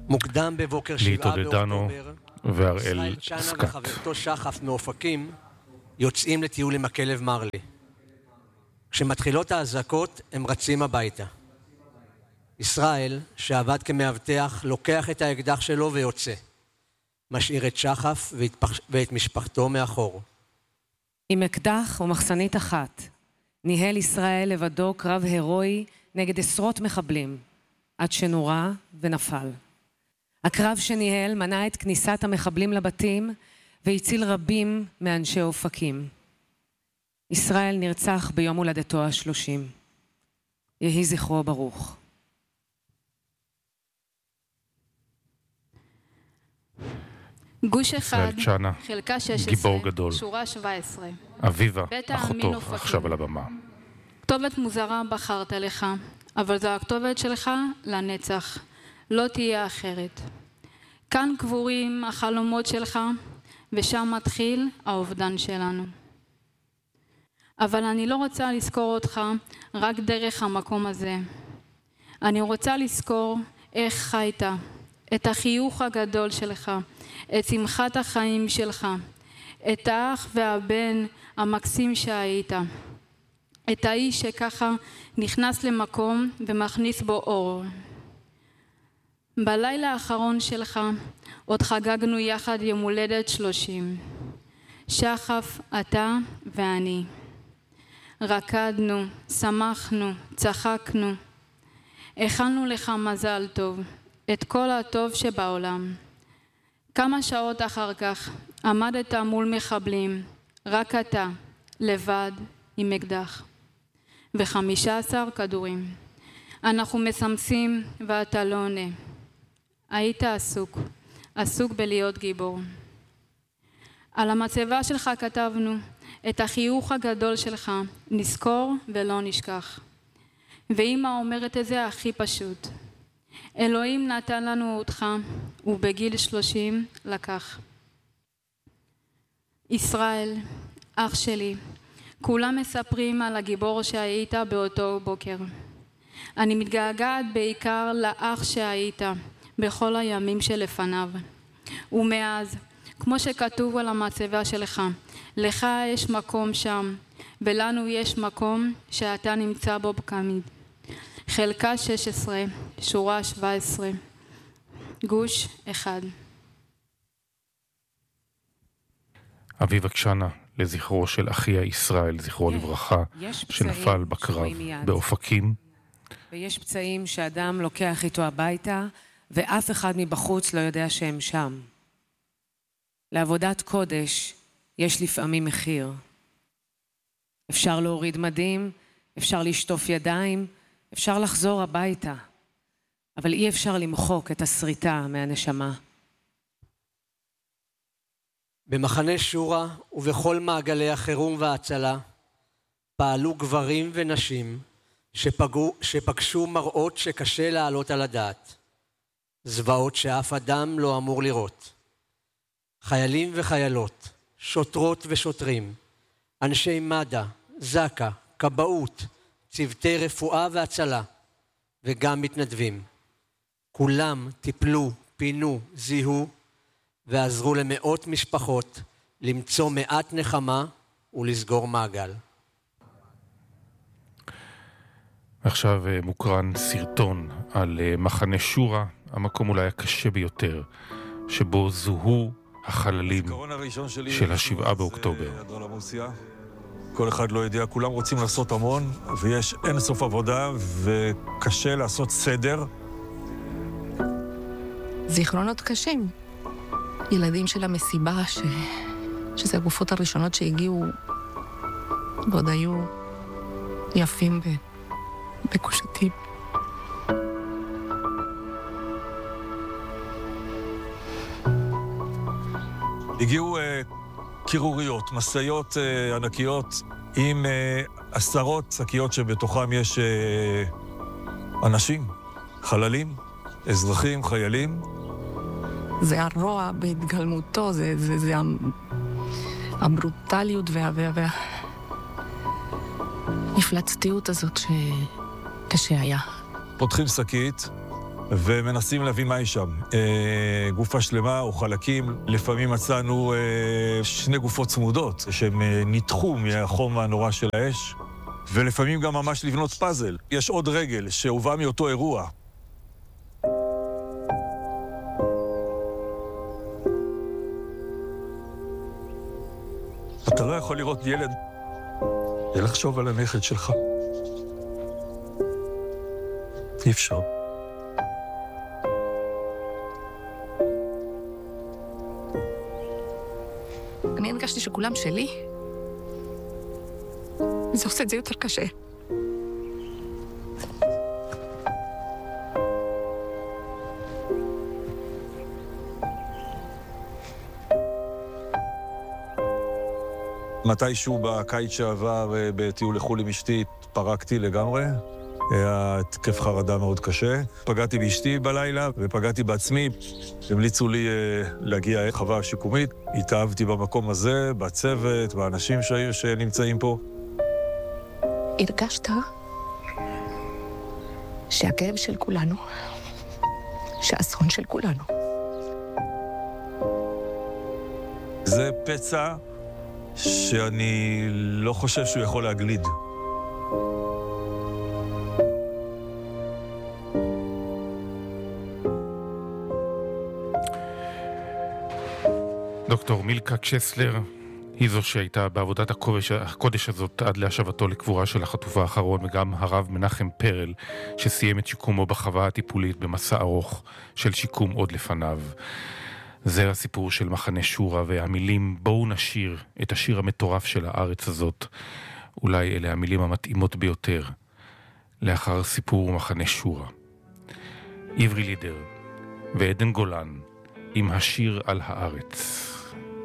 מוקדם בבוקר 7 ליטו דדנו באוקטובר, והראל ישראל צ'אנה סקאט. וחברתו שחף מאופקים יוצאים לטיול עם הכלב מרלי. כשמתחילות האזעקות הם רצים הביתה. ישראל, שעבד כמאבטח, לוקח את האקדח שלו ויוצא. משאיר את שחף ואת משפחתו מאחור. עם אקדח ומחסנית אחת, ניהל ישראל לבדו קרב הירואי נגד עשרות מחבלים, עד שנורה ונפל. הקרב שניהל מנע את כניסת המחבלים לבתים והציל רבים מאנשי אופקים. ישראל נרצח ביום הולדתו ה-30. יהי זכרו ברוך. גוש אחד, צ'אנה, חלקה 16, גיבור גדול. שורה 17. אביבה, בית אחותו, העלמין אופקים. עכשיו על הבמה. כתובת מוזרה בחרת לך, אבל זו הכתובת שלך לנצח. לא תהיה אחרת. כאן קבורים החלומות שלך, ושם מתחיל האובדן שלנו. אבל אני לא רוצה לזכור אותך רק דרך המקום הזה. אני רוצה לזכור איך חיית, את החיוך הגדול שלך, את שמחת החיים שלך, את האח והבן המקסים שהיית, את האיש שככה נכנס למקום ומכניס בו אור. בלילה האחרון שלך עוד חגגנו יחד יום הולדת 30. שחף, אתה ואני. רקדנו, שמחנו, צחקנו. הכנו לך מזל טוב, את כל הטוב שבעולם. כמה שעות אחר כך עמדת מול מחבלים, רק אתה, לבד, עם אקדח. ו15 כדורים. אנחנו מסמסים ואתה לא עונה. היית עסוק בלהיות גיבור. על המצבה שלך כתבנו, את החיוך הגדול שלך נזכור ולא נשכח. ואמא אומרת את זה הכי פשוט. אלוהים נתן לנו אותך, ובגיל 30 לקח. ישראל, אח שלי, כולם מספרים על הגיבור שהיית באותו בוקר. אני מתגעגעת בעיקר לאח שהיית בכל הימים שלפניו. ומאז, כמו שכתוב על המצבה שלך, לך יש מקום שם, ולנו יש מקום שאתה נמצא בו תמיד. חלקה 16, שורה 17, גוש אחד. אביבה צ'אנה, לזכרו של אחיה ישראל, זכרו לברכה, שנפל בקרב באופקים. ויש פצעים שאדם לוקח איתו הביתה, ואף אחד מבחוץ לא יודע שהם שם. לעבודת קודש יש לפעמים מחיר. אפשר להוריד מדים, אפשר לשטוף ידיים, אפשר לחזור הביתה, אבל אי אפשר למחוק את הסריטה מהנשמה. במחנה שורה ובכל מעגלי החירום וההצלה פעלו גברים ונשים שפגשו מראות שקשה להעלות על הדעת, זוועות שאף אדם לא אמור לראות. חיילים וחיילות, שוטרות ושוטרים, אנשי מד"א, זק"א, כבאות, צוותי רפואה והצלה, וגם מתנדבים. כולם טיפלו, פינו, זיהו, ועזרו למאות משפחות למצוא מעט נחמה ולסגור מעגל. עכשיו מוקרן סרטון על מחנה שורה, המקום אולי הקשה ביותר, שבו זוהו החללים של 7 באוקטובר. כל אחד לא יודע, כולם רוצים לעשות המון, ויש אין סוף עבודה, וקשה לעשות סדר. זיכרונות קשים. ילדים של המסיבה, שזה הגופות הראשונות שהגיעו, ועוד היו יפים בקושתים. הגיעו קירוריות, מסעיות ענקיות עם עשרות שקיות שבתוכם יש אנשים, חללים, אזרחים, חיילים. זה הרוע בהתגלמותו, זה הברוטליות והמפלצתיות הזאת שקשה היה. פותחים שקית, ומנסים להבין מה יש שם. גופה שלמה או חלקים, לפעמים מצאנו 2 גופות צמודות, שהם ניתחו מהחום הנורא של האש, ולפעמים גם ממש לבנות פאזל. יש עוד רגל שהובאה מאותו אירוע. אתה לא יכול לראות ילד ולחשוב על הנכד שלך. אי אפשר. אני הרגשתי שכולם שלי. זה עושה את זה יותר קשה. מתישהו בקיץ שעבר בטיול לחו"ל עם אשתי פרקתי לגמרי. היה התקף חרדה מאוד קשה. פגעתי באשתי בלילה ופגעתי בעצמי. המליצו לי להגיע לחווה שיקומית. התאהבתי במקום הזה, בצוות, באנשים שנמצאים פה. הרגשת שהכאב של כולנו, שהאסון של כולנו. זה פצע שאני לא חושב שהוא יכול להגליד. דוקטור מילכה קשסלר היא זו שהייתה בעבודת הקודש הזאת עד להשבתו לקבורה של החטוף האחרון, וגם הרב מנחם פרל שסיים את שיקומו בחווה הטיפולית במסע ארוך של שיקום עוד לפניו. זה הסיפור של מחנה שורה, והמילים בואו נשיר את השיר המטורף של הארץ הזאת, אולי אלה המילים המתאימות ביותר לאחר סיפור מחנה שורה. עברי לידר ועדן גולן עם השיר על הארץ.